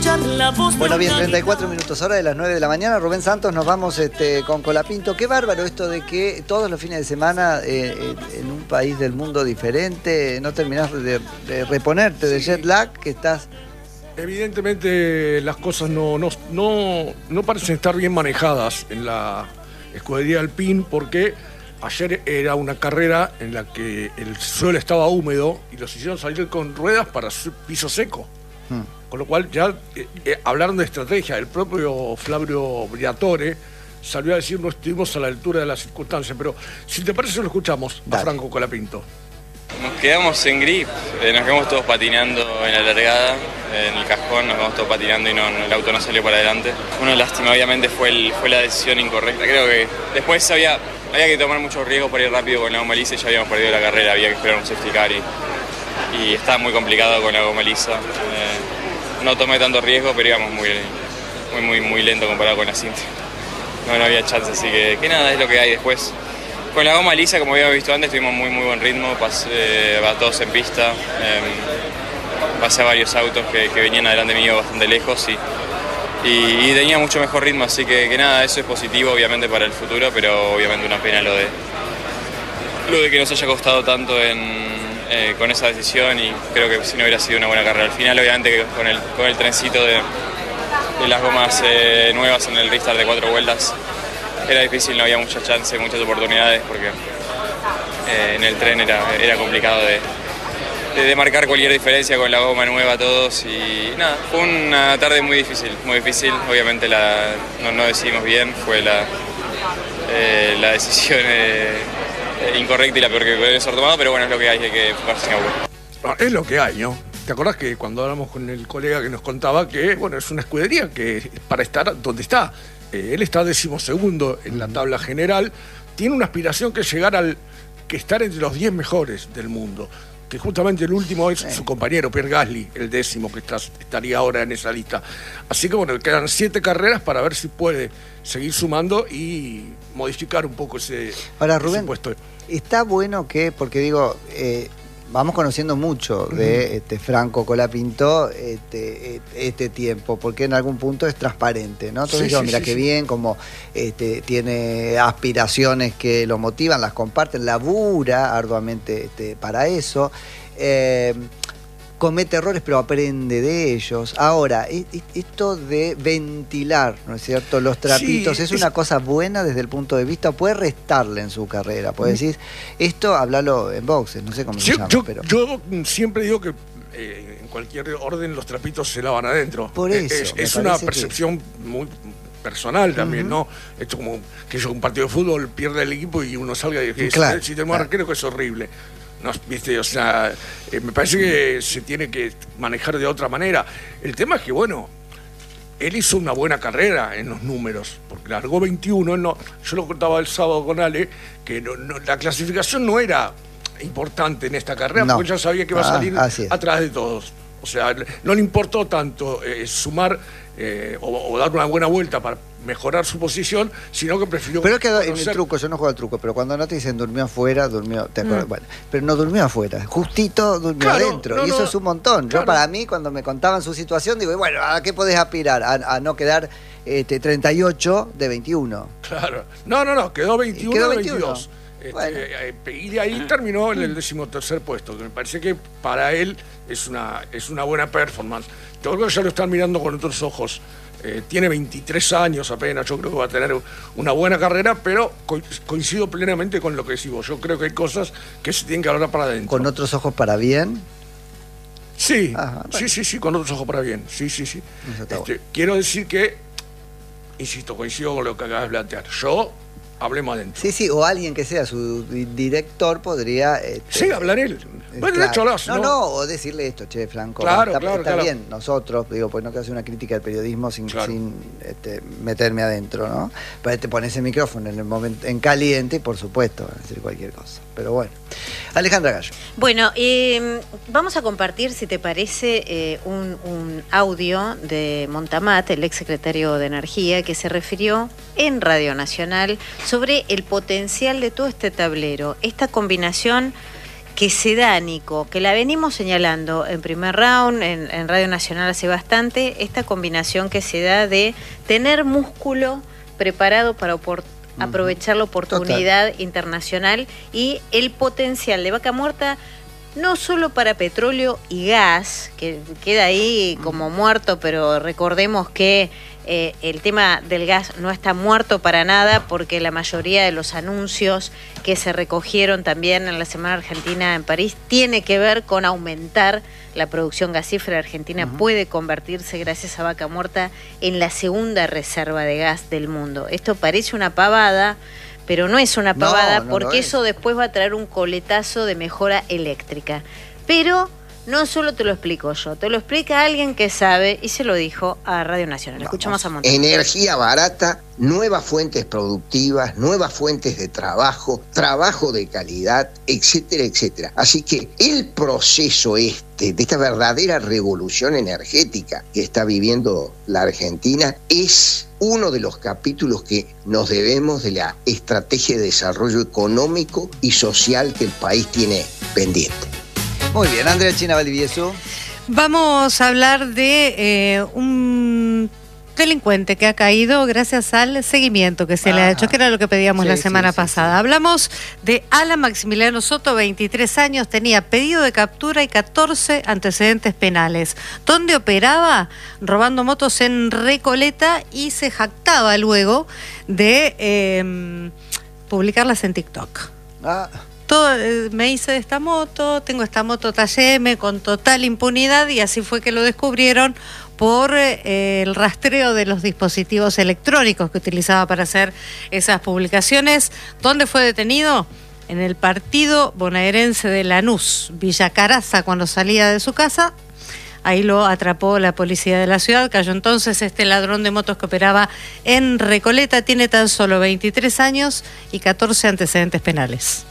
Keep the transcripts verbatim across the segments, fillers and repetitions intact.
escuchar la voz. Bueno, bien, treinta y cuatro minutos, hora de las nueve de la mañana. Rubén Santos, nos vamos este, con Colapinto. Qué bárbaro esto de que todos los fines de semana eh, en un país del mundo diferente no terminás de, de reponerte de jet lag, que estás... Evidentemente las cosas no, no, no, no parecen estar bien manejadas en la escudería Alpine, porque ayer era una carrera en la que el suelo estaba húmedo y los hicieron salir con ruedas para piso seco. Hmm. Con lo cual ya eh, eh, hablaron de estrategia. El propio Flavio Briatore salió a decir no estuvimos a la altura de las circunstancias. Pero si te parece lo escuchamos. Dale. A Franco Colapinto. Nos quedamos en grip, eh, nos quedamos todos patinando en la largada, en el cajón, nos quedamos todos patinando y no, el auto no salió para adelante. Una lástima, obviamente fue, el, fue la decisión incorrecta. Creo que después había, había que tomar muchos riesgos para ir rápido con la goma lisa y ya habíamos perdido la carrera, había que esperar un safety car y, y estaba muy complicado con la goma lisa. Eh, no tomé tanto riesgo, pero íbamos muy, muy, muy, muy lento comparado con la cinta. No, no había chance, así que, que nada, es lo que hay después. Con la goma lisa, como habíamos visto antes, tuvimos muy muy buen ritmo, pasé eh, a todos en pista, eh, pasé a varios autos que, que venían adelante mío bastante lejos y, y, y tenía mucho mejor ritmo, así que, que nada, eso es positivo obviamente para el futuro, pero obviamente una pena lo de, lo de que nos haya costado tanto en, eh, con esa decisión, y creo que si no hubiera sido una buena carrera. Al final obviamente que con el, con el trencito de, de las gomas eh, nuevas en el restart de cuatro vueltas, era difícil, no había muchas chances, muchas oportunidades, porque eh, en el tren era, era complicado de, de, de marcar cualquier diferencia con la goma nueva a todos. Y nada, fue una tarde muy difícil, muy difícil. Obviamente la, no, no decidimos bien, fue la, eh, la decisión eh, incorrecta y la peor que podemos haber tomado, pero bueno, es lo que hay, hay que enfocarse en algo. Es lo que hay, ¿no? ¿Te acordás que cuando hablamos con el colega que nos contaba que, bueno, es una escudería que para estar donde está? Él está decimosegundo en la tabla general, tiene una aspiración que es llegar al que estar entre los diez mejores del mundo, que justamente el último es sí. su compañero Pierre Gasly, el décimo, que está, estaría ahora en esa lista. Así que bueno, quedan siete carreras para ver si puede seguir sumando y modificar un poco ese, Ahora, Rubén, ese puesto. Está bueno que, porque digo... Eh... vamos conociendo mucho de este Franco Colapinto este, este tiempo, porque en algún punto es transparente, ¿no? Entonces sí, yo, sí, mira sí, qué sí. bien, como este, tiene aspiraciones que lo motivan, las comparten, labura arduamente este, para eso. Eh, comete errores, pero aprende de ellos. Ahora, esto de ventilar, ¿no es cierto?, los trapitos, sí, ¿es, es una cosa buena desde el punto de vista? ¿Puede restarle en su carrera? Puede decir, esto, hablalo en boxes, no sé cómo yo, se llama, yo, pero... Yo siempre digo que eh, en cualquier orden los trapitos se lavan adentro. Por eso. Es, es una percepción que... muy personal también, uh-huh. ¿no? Esto como que yo un partido de fútbol pierde el equipo y uno salga y dice, claro, si tenemos claro. arquero que es horrible. No, ¿viste? O sea, eh, me parece que se tiene que manejar de otra manera. El tema es que, bueno, él hizo una buena carrera en los números, porque largó veintiuno. No, yo lo contaba el sábado con Ale, que no, no, la clasificación no era importante en esta carrera, no. porque ya sabía que iba a salir ah, atrás de todos. O sea, no le importó tanto eh, sumar eh, o, o dar una buena vuelta para mejorar su posición, sino que prefirió... Pero es que en el truco, yo no juego al truco, pero cuando no te dicen durmió afuera, durmió... ¿te acuerdas? Mm. Bueno, pero no durmió afuera, justito durmió claro, adentro, no, y eso no, es un montón. Claro. Yo para mí, cuando me contaban su situación, digo, bueno, ¿a qué podés aspirar? A, a no quedar este, treinta y ocho de veintiuno. Claro. No, no, no, quedó veintiuno quedó de veintiuno. veintidós. Bueno. Este, y de ahí terminó en el decimotercer puesto, que me parece que para él es una, es una buena performance. Yo creo que ya lo están mirando con otros ojos. Eh, tiene veintitrés años apenas, yo creo que va a tener una buena carrera, pero coincido plenamente con lo que decís vos. Yo creo que hay cosas que se tienen que hablar para adentro. ¿Con otros ojos para bien? Sí, Ajá, bueno. sí, sí, sí, con otros ojos para bien. Sí, sí, sí. Este, bueno. Quiero decir que, insisto, coincido con lo que acabas de plantear. Yo... hablemos adentro. Sí, sí, o alguien que sea su director podría... Este, sí, hablar él. Bueno, claro. de hecho, hablas, no, no, no, o decirle esto, che, Franco. Claro, está, claro, está claro. bien, nosotros, digo, pues no quiero hacer una crítica del periodismo sin, claro. sin este, meterme adentro, ¿no? Pero te pones el micrófono en el momento, en caliente y por supuesto, van a decir cualquier cosa. Pero bueno. Alejandra Gallo. Bueno, eh, vamos a compartir, si te parece, eh, un, un audio de Montamat, el exsecretario de Energía, que se refirió en Radio Nacional sobre el potencial de todo este tablero, esta combinación que se da, Nico, que la venimos señalando en primer round, en, en Radio Nacional hace bastante, esta combinación que se da de tener músculo preparado para opor- uh-huh. aprovechar la oportunidad Total. internacional y el potencial de Vaca Muerta, no solo para petróleo y gas, que queda ahí como muerto, pero recordemos que eh, el tema del gas no está muerto para nada, porque la mayoría de los anuncios que se recogieron también en la Semana Argentina en París tiene que ver con aumentar la producción gasífera. Argentina uh-huh. puede convertirse, gracias a Vaca Muerta, en la segunda reserva de gas del mundo. Esto parece una pavada, pero no es una pavada, no, no porque eso después va a traer un coletazo de mejora eléctrica. Pero no solo te lo explico yo, te lo explica alguien que sabe y se lo dijo a Radio Nacional. Vamos. Escuchamos a Montaña. Energía barata, nuevas fuentes productivas, nuevas fuentes de trabajo, trabajo de calidad, etcétera, etcétera. Así que el proceso este, de esta verdadera revolución energética que está viviendo la Argentina, es uno de los capítulos que nos debemos de la estrategia de desarrollo económico y social que el país tiene pendiente. Muy bien, Andrea China Valdivieso. Vamos a hablar de eh, un delincuente que ha caído gracias al seguimiento que se Ajá. le ha hecho, que era lo que pedíamos sí, la semana sí, pasada. Sí, sí. Hablamos de Alan Maximiliano Soto, veintitrés años, tenía pedido de captura y catorce antecedentes penales. ¿Dónde operaba? Robando motos en Recoleta, y se jactaba luego de eh, publicarlas en TikTok. Ah. Todo, eh, me hice de esta moto, tengo esta moto T L M con total impunidad, y así fue que lo descubrieron por eh, el rastreo de los dispositivos electrónicos que utilizaba para hacer esas publicaciones. ¿Dónde fue detenido? En el partido bonaerense de Lanús, Villa Caraza, cuando salía de su casa. Ahí lo atrapó la policía de la ciudad. Cayó entonces este ladrón de motos que operaba en Recoleta. Tiene tan solo veintitrés años y catorce antecedentes penales.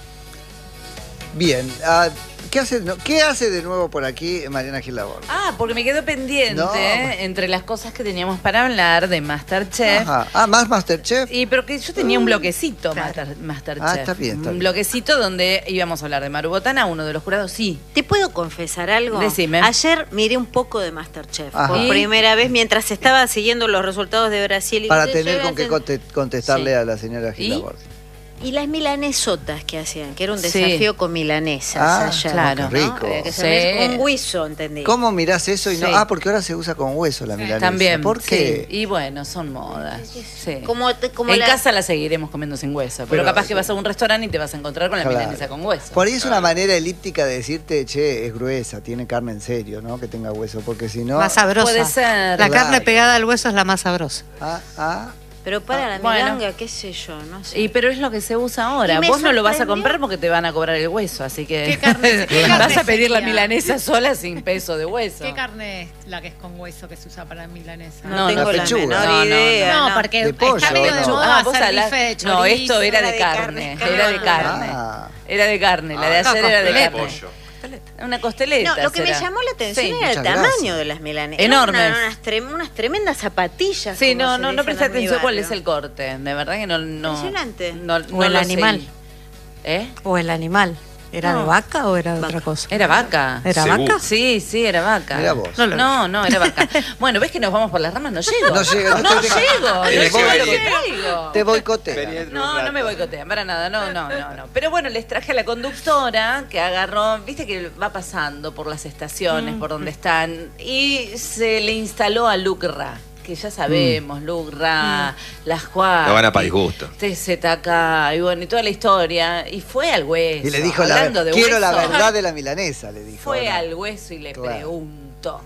Bien, uh, ¿qué hace, no, ¿qué hace de nuevo por aquí Mariana Gil Laborde? Ah, porque me quedó pendiente no. ¿eh? entre las cosas que teníamos para hablar de Masterchef. Ajá. Ah, ¿más Masterchef? Y pero que yo tenía un bloquecito claro. Master, Masterchef. Ah, está bien, está bien. Un bloquecito donde íbamos a hablar de Maru Botana, uno de los jurados, sí. ¿Te puedo confesar algo? Decime. Ayer miré un poco de Masterchef Ajá. por ¿Y? primera vez mientras estaba siguiendo los resultados de Brasil. Y para tener con qué contestarle sí. a la señora Gil Laborde. Y las milanesotas que hacían, que era un desafío sí. con milanesas ah, allá. Claro, ¿no? rico. Que se sí. con hueso, entendí. ¿Cómo mirás eso y no? Sí. Ah, porque ahora se usa con hueso la milanesa. También. ¿Por qué? Sí. Y bueno, son modas. Sí. Como, como en la... casa la seguiremos comiendo sin hueso, pero, pero capaz sí. que vas a un restaurante y te vas a encontrar con la claro. milanesa con hueso. Por ahí es una manera elíptica de decirte, che, es gruesa, tiene carne en serio, ¿no? Que tenga hueso, porque si no... Más sabrosa. Puede ser. La carne pegada al hueso es la más sabrosa. Ah, ah. Pero para la bueno. milanga, qué sé yo, no sé. Y pero es lo que se usa ahora. Vos no lo vas a comprar porque te van a cobrar el hueso, así que ¿Qué carne, ¿qué carne vas a pedir sería? la milanesa sola sin peso de hueso. ¿Qué carne es la que es con hueso que se usa para la milanesa? No, no tengo la, la menor no, idea. No, no, no. porque pollo, está medio de no. moda ah, hacer bife de chorizo. No, esto era de, de carne, carne. era de carne. Ah. Era de carne, la de Ah, ayer no, era de costeleta. carne. Pollo. Una costeleta. No, lo que será. me llamó la atención Sí, era el tamaño gracias. de las milanesas. Enormes. Eran unas, trem unas tremendas zapatillas. Sí, como no, se no, no dicen presté en mi atención cuál barrio. es el corte. De verdad que no. no Impresionante. No, no o el lo animal. seguí. ¿Eh? O el animal. ¿Era No. de vaca o era de Vaca. otra cosa? ¿Era vaca? ¿Era Seguro. vaca? Sí, sí, era vaca. Era vos. No, lo No, no, era vaca. Bueno, ¿ves que nos vamos por las ramas? No llego. No llego, no No te- llego. No Tenés que llego, venir. no llego. Te boicotea. No, no me boicotean, para nada, no, no, no, no. Pero bueno, les traje a la conductora que agarró, viste que va pasando por las estaciones, Mm. por donde están, y se le instaló a Lucra, que ya sabemos, mm. Lucra, mm. las Juárez. Lo van a país gusto. T Z K, y bueno, y toda la historia, y fue al hueso. Y le dijo, la, hablando de quiero hueso, la verdad de la milanesa, le dijo. Fue ¿no? al hueso y le Claro. preguntó.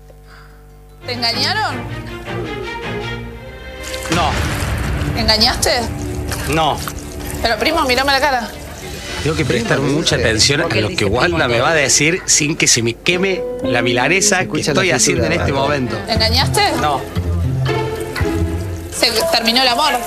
¿Te engañaron? No, ¿Engañaste? no. Pero primo, mírame la cara. Tengo que prestar Primo, mucha dice. atención a Porque él lo que dice Wanda primo me va a todo. decir sin que se me queme la milanesa que Escucha estoy la haciendo en fritura, este ¿verdad? momento. ¿Te engañaste? No, Se terminó el amor.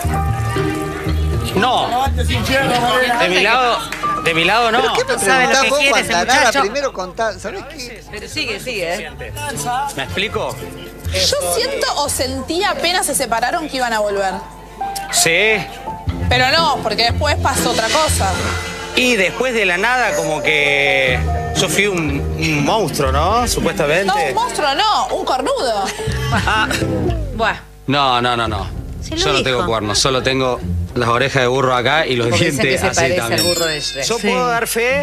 no. De mi lado, de mi lado no. ¿Pero qué me No sabe lo preguntás que vos, quiere ese Guantanara? muchacho. Primero contá, ¿sabés qué? Pero sigue, sigue, ¿eh? ¿Me explico? Yo siento o sentí apenas se separaron que iban a volver. Sí. Pero no, porque después pasó otra cosa. Y después de la nada, como que yo fui un, un monstruo, ¿no? Supuestamente. No, un monstruo no, un cornudo. Ah. Buah. No, no, no, no. Se lo Yo no dijo. tengo cuernos, solo tengo las orejas de burro acá y los Porque dice dientes que se así parece también. al burro de Shrek. Yo Sí. puedo dar fe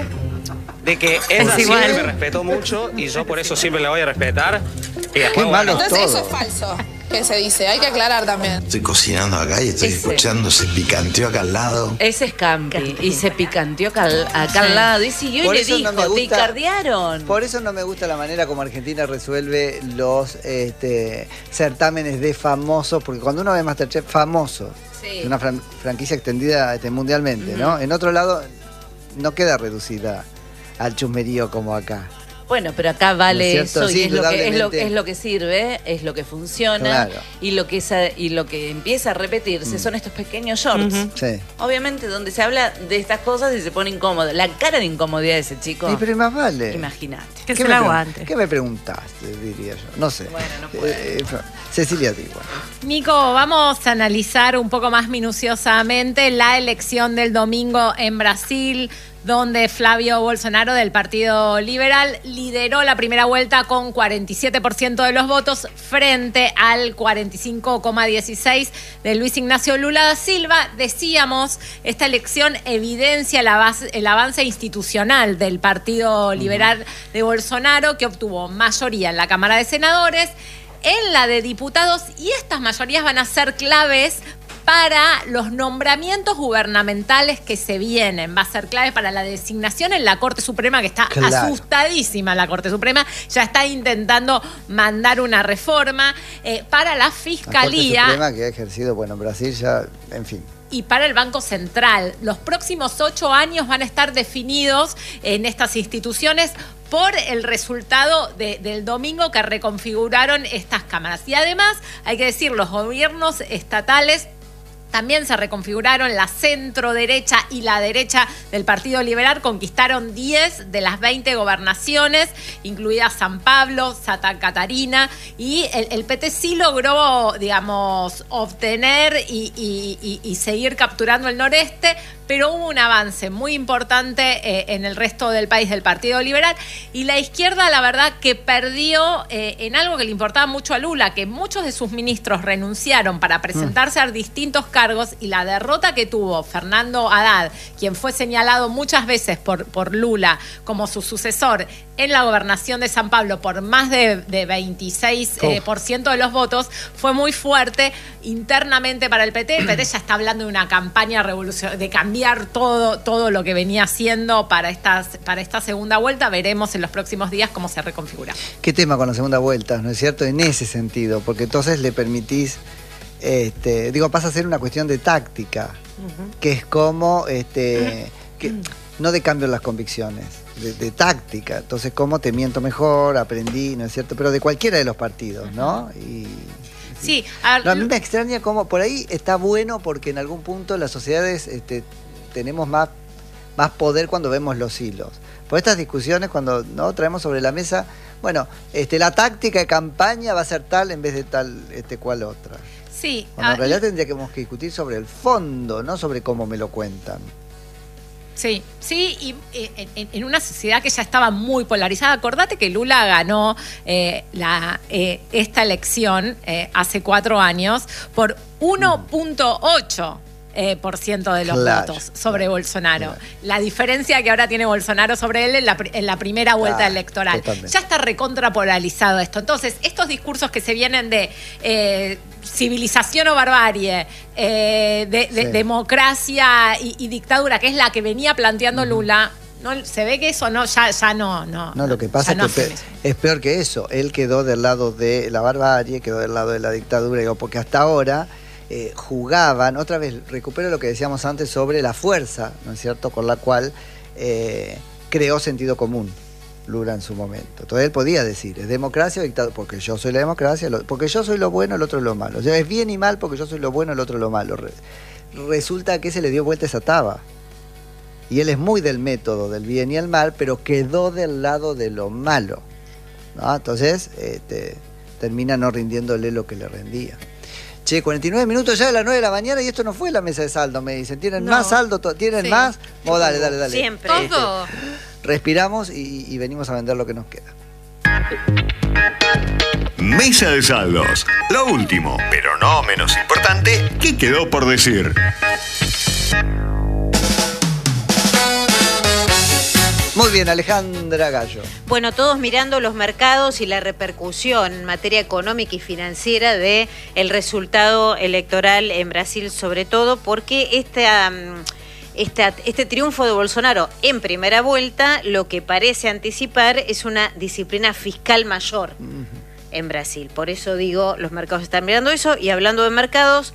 de que Es ella igual. siempre me respetó mucho y yo por eso siempre la voy a respetar. Y después, Qué malo bueno, Entonces eso todo. es falso, que se dice, hay que aclarar también. Estoy cocinando acá y estoy Ese. escuchando, se picanteó acá al lado. Ese es Campi. Y se picanteó acá, al- acá al lado. Y siguió y Por le eso dijo, no me te gusta- icardearon. Por eso no me gusta la manera como Argentina resuelve los este, certámenes de famosos, porque cuando uno ve Masterchef famoso, Sí. es una fran- franquicia extendida este, mundialmente, ¿no? En otro lado no queda reducida al chusmerío como acá. Bueno, pero acá vale ¿No es cierto? eso Sí, y es lo, que, es, lo, indudablemente. es lo que sirve, es lo que funciona Claro. y, lo que esa- y lo que empieza a repetirse son estos pequeños shorts. Ujú. Sí. Obviamente donde se habla de estas cosas y se pone incómodo. La cara de incomodidad de ese chico, Y pero más vale. imagínate. Que ¿Qué se me la pregun- aguante. ¿Qué me preguntaste, diría yo? No sé. Bueno, no puede. Eh, Cecilia Tigua. Nico, vamos a analizar un poco más minuciosamente la elección del domingo en Brasil, donde Flavio Bolsonaro del Partido Liberal lideró la primera vuelta con cuarenta y siete por ciento de los votos frente al cuarenta y cinco coma dieciséis por ciento de Luis Ignacio Lula da Silva. Decíamos, esta elección evidencia el avance, el avance institucional del Partido Liberal de Bolsonaro, que obtuvo mayoría en la Cámara de Senadores, en la de diputados, y estas mayorías van a ser claves para los nombramientos gubernamentales que se vienen. Va a ser clave para la designación en la Corte Suprema, que está Claro. asustadísima la Corte Suprema, ya está intentando mandar una reforma eh, para la La Corte Fiscalía. Suprema que ha ejercido, bueno, en Brasil ya, en fin. Y para el Banco Central. Los próximos ocho años van a estar definidos en estas instituciones por el resultado de- del domingo que reconfiguraron estas cámaras. Y además, hay que decir, los gobiernos estatales también se reconfiguraron. La centro derecha y la derecha del Partido Liberal conquistaron diez de las veinte gobernaciones, incluidas San Pablo, Santa Catarina, y el, el P T sí logró, digamos, obtener y, y- y- y seguir capturando el noreste, pero hubo un avance muy importante eh, en el resto del país del Partido Liberal, y la izquierda, la verdad, que perdió eh, en algo que le importaba mucho a Lula, que muchos de sus ministros renunciaron para presentarse a distintos cargos, y la derrota que tuvo Fernando Haddad, quien fue señalado muchas veces por, por Lula como su sucesor en la gobernación de San Pablo por más de, de veintiséis eh, por ciento de los votos, fue muy fuerte internamente para el P T. El P T ya está hablando de una campaña revolucionaria, de cambiar todo, todo lo que venía haciendo para, estas, para esta segunda vuelta. Veremos en los próximos días cómo se reconfigura. ¿Qué tema con la segunda vuelta, no es cierto? En ese sentido, porque entonces le permitís, este, digo, pasa a ser una cuestión de táctica, que es como, este, que, no de cambio en las convicciones, de, de táctica. Entonces, ¿cómo te miento mejor? Aprendí, ¿no es cierto? Pero de cualquiera de los partidos, ¿no? Y Sí, a, no, a mí me extraña cómo, por ahí está bueno porque en algún punto las sociedades este, tenemos más, más poder cuando vemos los hilos. Por estas discusiones, cuando no traemos sobre la mesa, bueno, este, la táctica de campaña va a ser tal en vez de tal este, cual otra. sí, Cuando a- en realidad tendríamos que discutir sobre el fondo, no sobre cómo me lo cuentan. Sí, sí, y eh, en, en una sociedad que ya estaba muy polarizada. Acordate que Lula ganó eh, la, eh, esta elección eh, hace cuatro años por uno punto ocho eh, por ciento de los Claro, votos sobre claro, Bolsonaro. claro. La diferencia que ahora tiene Bolsonaro sobre él en la, pri- en la primera vuelta Claro, electoral. totalmente. Ya está recontra polarizado esto. Entonces, estos discursos que se vienen de eh, civilización o barbarie, eh, de, de- Sí. democracia y, y dictadura, que es la que venía planteando Lula, no, se ve que eso no, ya, ya no, no. No, lo que pasa ya no es que hacen pe- eso. es peor que eso. Él quedó del lado de la barbarie, quedó del lado de la dictadura, digo, porque hasta ahora eh, jugaban, otra vez recupero lo que decíamos antes sobre la fuerza, ¿no es cierto?, con la cual eh, creó sentido común Lula en su momento. Entonces él podía decir, es democracia o dictadura, porque yo soy la democracia, lo- porque yo soy lo bueno, el otro es lo malo. O sea, es bien y mal porque yo soy lo bueno, el otro es lo malo. Re- resulta que se le dio vuelta esa taba. Y él es muy del método del bien y el mal, pero quedó del lado de lo malo, ¿no? Entonces, este, termina no rindiéndole lo que le rendía. Che, cuarenta y nueve minutos ya de las nueve de la mañana y esto no fue la mesa de saldo, me dicen. ¿Tienen No. más saldo? ¿Tienen Sí. más? Oh, dale, dale, dale. Siempre. Todo. Respiramos y, y venimos a vender lo que nos queda. Mesa de saldos. Lo último, pero no menos importante, ¿qué quedó por decir? Muy bien, Alejandra Gallo. Bueno, todos mirando los mercados y la repercusión en materia económica y financiera de el resultado electoral en Brasil, sobre todo porque esta, esta, este triunfo de Bolsonaro en primera vuelta lo que parece anticipar es una disciplina fiscal mayor en Brasil. Por eso digo, los mercados están mirando eso. Y hablando de mercados,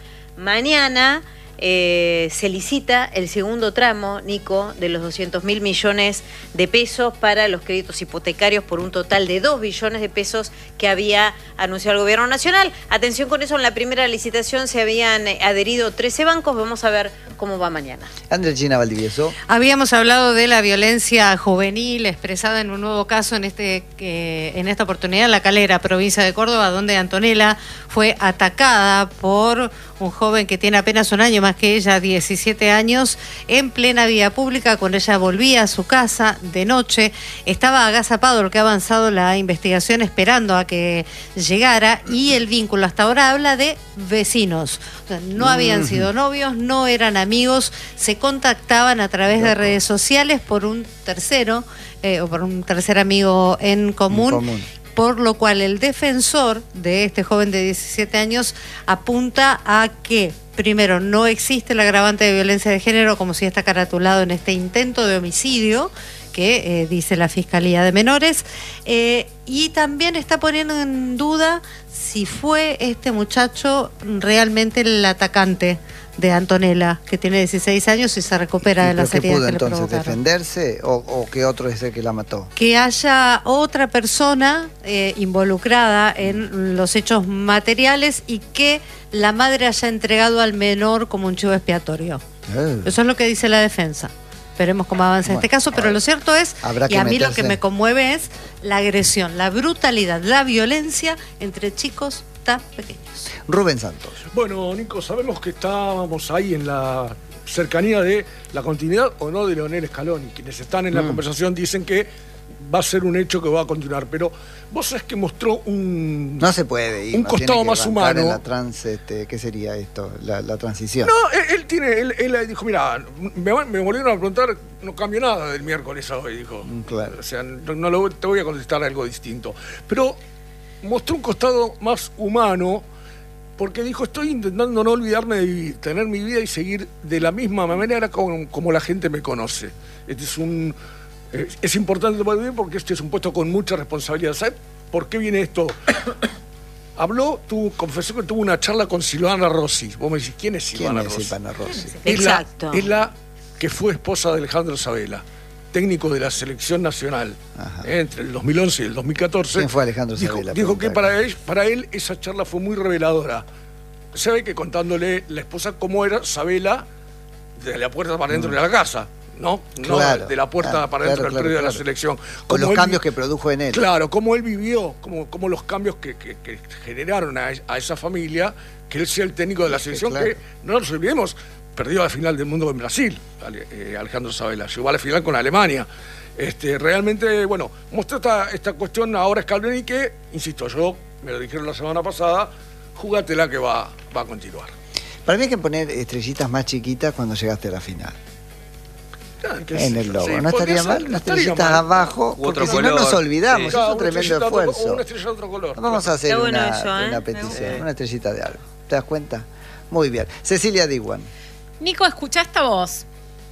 mañana Eh, se licita el segundo tramo, Nico, de los doscientos mil millones de pesos para los créditos hipotecarios por un total de dos billones de pesos que había anunciado el gobierno nacional. Atención con eso, en la primera licitación se habían adherido trece bancos. Vamos a ver cómo va mañana. Andrea Gina Valdivieso. Habíamos hablado de la violencia juvenil expresada en un nuevo caso, en este eh, en esta oportunidad en La Calera, provincia de Córdoba, donde Antonella fue atacada por un joven que tiene apenas un año más que ella, diecisiete años, en plena vía pública, cuando ella volvía a su casa de noche. Estaba agazapado, lo que ha avanzado la investigación, esperando a que llegara, y el vínculo hasta ahora habla de vecinos. O sea, no habían sido novios, no eran amigos, se contactaban a través de redes sociales por un tercero, eh, o por un tercer amigo en común. En común. Por lo cual el defensor de este joven de diecisiete años apunta a que, primero, no existe el agravante de violencia de género, como si está caratulado en este intento de homicidio que eh, dice la Fiscalía de Menores, eh, y también está poniendo en duda si fue este muchacho realmente el atacante de Antonella, que tiene dieciséis años y se recupera de las heridas pudo que le entonces provocaron. defenderse o, o que otro es el que la mató? Que haya otra persona eh, involucrada en los hechos materiales y que la madre haya entregado al menor como un chivo expiatorio. Eh. Eso es lo que dice la defensa. Veremos cómo avanza Bueno, este caso, pero lo cierto es, habrá y que a mí lo meterse. que me conmueve es la agresión, la brutalidad, la violencia entre chicos tan pequeños. Rubén Santos. Bueno, Nico, sabemos que estábamos ahí en la cercanía de la continuidad o no de Leonel Scaloni. Quienes están en la Mm. conversación dicen que va a ser un hecho que va a continuar, pero vos sabés que mostró un... No se puede ir. Un no costado tiene que más arrancar humano. En la trans, este, ¿qué sería esto? La, la transición. No, él, él tiene, él, él dijo, mira, me, me volvieron a preguntar, no cambió nada del miércoles a hoy, dijo. Claro. O sea, no, no lo, te voy a contestar algo distinto. Pero mostró un costado más humano, porque dijo, estoy intentando no olvidarme de vivir, tener mi vida y seguir de la misma manera como, como la gente me conoce. Este es un... eh, es importante para mí porque este es un puesto con mucha responsabilidad. ¿Sabes por qué viene esto? Habló, tú confesó que tuvo una charla con Silvana Rossi. Vos me decís, ¿quién es Silvana ¿Quién es Rossi? Silvana Rossi? Es la, Exacto. es la que fue esposa de Alejandro Sabela, técnico de la selección nacional, eh, entre el dos mil once y el dos mil catorce. ¿Quién fue Alejandro dijo, Sabela? Dijo que Pregunta para acá. él, para él esa charla fue muy reveladora. Se ve que contándole la esposa cómo era Sabela de la puerta para dentro de la casa, ¿no? No Claro, de la puerta claro, para dentro claro, del predio claro, de la claro. selección. Con Cómo los él cambios vi- que produjo en él. Claro, cómo él vivió, cómo, cómo los cambios que, que- que generaron a, es- a esa familia, que él sea el técnico de la selección, claro. que no nos olvidemos, perdió la final del mundo en Brasil, Ale- eh, Alejandro Sabela, llegó a la final con Alemania. Este, realmente, bueno, mostró esta, esta cuestión ahora Scaloni que, insisto, yo, me lo dijeron la semana pasada, jugátela que va, va a continuar. Para mí hay que poner estrellitas más chiquitas cuando llegaste a la final. Ah, qué En sé el yo, logo. sí, ¿No podría estaría ser, mal? no Unas estaría estrellitas mal. abajo, U porque otro si no nos color. olvidamos, Claro, es un una tremendo estrellita de otro- esfuerzo. una estrella de otro color. Vamos a hacer Está bueno una, eso, ¿eh? una Me petición, gusta. una estrellita de algo. ¿Te das cuenta? Muy bien. Cecilia Diwan. Nico, escuchá esta voz.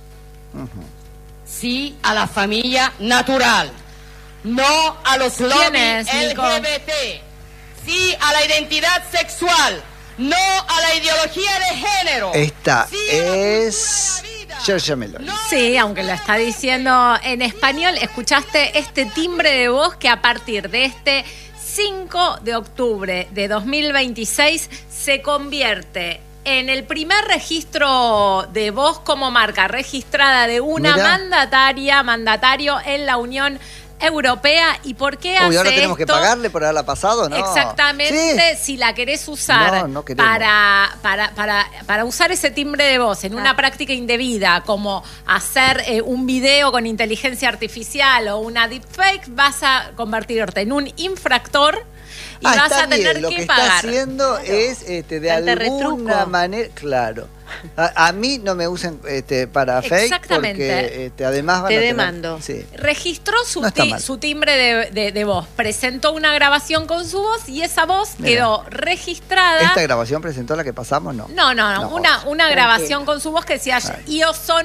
Sí a la familia natural, no a los ¿Quién lobbies es, Nico? L G B T, sí a la identidad sexual, no a la ideología de género. Esta Sí a la es Giorgia Meloni. Sí, aunque lo está diciendo en español, escuchaste este timbre de voz que a partir de este cinco de octubre de dos mil veintiséis se convierte en el primer registro de voz como marca registrada de una Mirá. mandataria, mandatario en la Unión Europea. ¿Y por qué hace Uy, ahora tenemos esto? que pagarle por haberla pasado, ¿no? Exactamente, Sí. si la querés usar No, no queremos. para, para, para, para usar ese timbre de voz en una práctica indebida, como hacer eh, un video con inteligencia artificial o una deepfake, vas a convertirte en un infractor y Ah, vas está a tener bien. Lo que, que pagar. está haciendo es este, de Falta alguna retruco. manera, claro. A, a mí no me usen este, para fake Exactamente. porque este, además van Te a tener- demando. Sí. Registró su, No está ti- mal. su timbre de, de- de voz, presentó una grabación con su voz y esa voz Mira. quedó registrada. ¿Esta grabación presentó la que pasamos? No. No, no, no, No, una, una Tranquilo. grabación con su voz que decía, Ay. Io sono